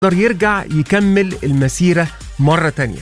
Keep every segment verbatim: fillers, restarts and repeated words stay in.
يقدر يرجع يكمل المسيرة مرة تانية.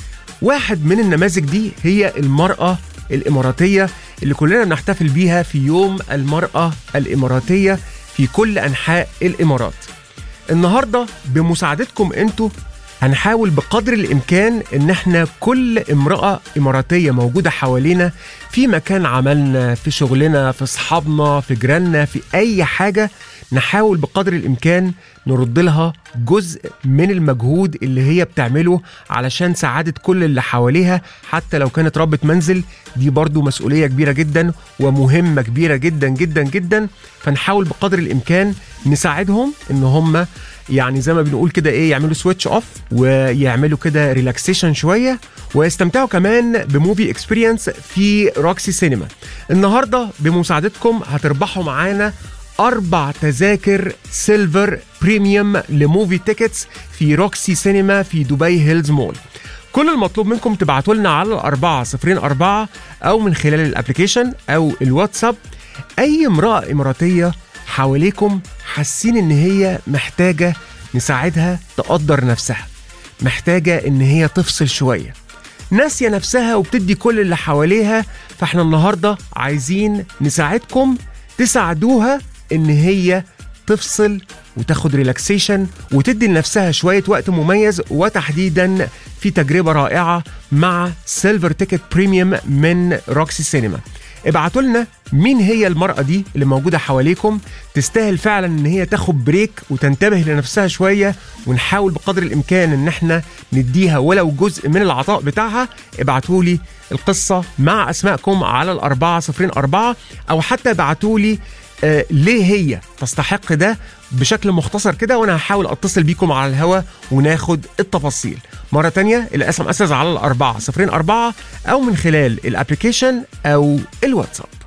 واحد من النماذج دي هي المرأة الإماراتية اللي كلنا بنحتفل بيها في يوم المرأة الإماراتية في كل أنحاء الإمارات. النهاردة بمساعدتكم أنتوا هنحاول بقدر الإمكان إن احنا كل امرأة إماراتية موجودة حوالينا في مكان عملنا، في شغلنا، في أصحابنا، في جيراننا، في أي حاجة، نحاول بقدر الإمكان نرد لها جزء من المجهود اللي هي بتعمله علشان سعادة كل اللي حواليها. حتى لو كانت ربة منزل، دي برضو مسؤولية كبيرة جدا ومهمة كبيرة جدا جدا جدا. فنحاول بقدر الإمكان نساعدهم إن هم يعني زي ما بنقول كده ايه، يعملوا سويتش اوف ويعملوا كده ريلاكسيشن شويه، ويستمتعوا كمان بموفي اكسبيرينس في روكسي سينما. النهارده بمساعدتكم هتربحوا معانا أربع تذاكر سيلفر بريميوم لموفي تيكتس في روكسي سينما في دبي هيلز مول. كل المطلوب منكم تبعتوا لنا على الأربعة صفرين أربعة أو من خلال الابليكيشن أو الواتساب أي امرأة إماراتية حواليكم حاسين إن هي محتاجة نساعدها تقدر نفسها، محتاجة إن هي تفصل شوية، ناسية نفسها وبتدي كل اللي حواليها. فإحنا النهاردة عايزين نساعدكم تساعدوها إن هي تفصل وتاخد ريلاكسيشن وتدي لنفسها شوية وقت مميز، وتحديدا في تجربة رائعة مع سيلفر تيكت بريميوم من روكسي سينما. ابعتوا لنا مين هي المرأة دي اللي موجودة حواليكم تستاهل فعلا ان هي تاخد بريك وتنتبه لنفسها شوية، ونحاول بقدر الامكان ان احنا نديها ولو جزء من العطاء بتاعها. ابعتوا لي القصة مع اسمائكم على الأربعة صفرين أربعة، او حتى ابعتوا لي آه ليه هي تستحق ده بشكل مختصر كده، وانا هحاول اتصل بيكم على الهوا وناخد التفاصيل. مرة تانية الاس ام اس على الأربعة صفرين أربعة او من خلال الابليكيشن او الواتساب.